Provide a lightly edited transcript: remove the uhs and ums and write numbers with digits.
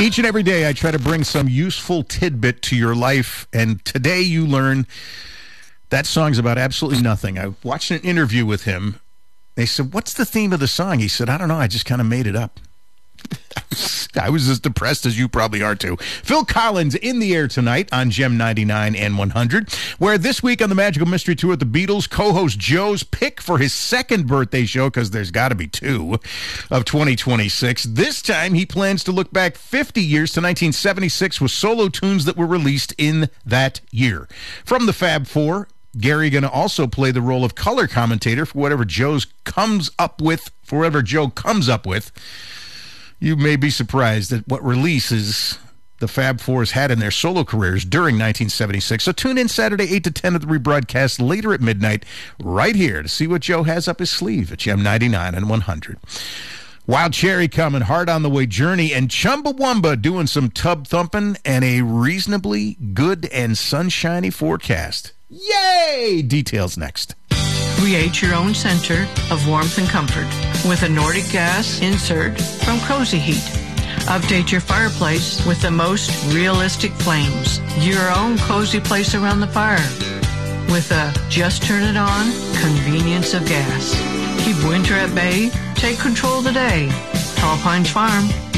Each and every day, I try to bring some useful tidbit to your life, and today you learn that song's about absolutely nothing. I watched an interview with him. They said, "What's the theme of the song?" He said, "I don't know. I just kind of made it up." I was as depressed as you probably are, too. Phil Collins in the air tonight on Gem 99 and 100, where this week on the Magical Mystery Tour with the Beatles, co-host Joe's pick for his second birthday show, because there's got to be two, of 2026. This time, he plans to look back 50 years to 1976 with solo tunes that were released in that year. From the Fab Four, Gary going to also play the role of color commentator for whatever Joe comes up with. You may be surprised at what releases the Fab Fours had in their solo careers during 1976. So tune in Saturday 8 to 10 of the rebroadcast later at midnight right here to see what Joe has up his sleeve at Gem 99 and 100. Wild Cherry coming, Hard on the Way Journey, and Chumbawamba doing some tub thumping, and a reasonably good and sunshiny forecast. Yay! Details next. Create your own center of warmth and comfort with a Nordic gas insert from Cozy Heat. Update your fireplace with the most realistic flames. Your own cozy place around the fire with a just turn it on convenience of gas. Keep winter at bay. Take control today. Tall Pines Farm.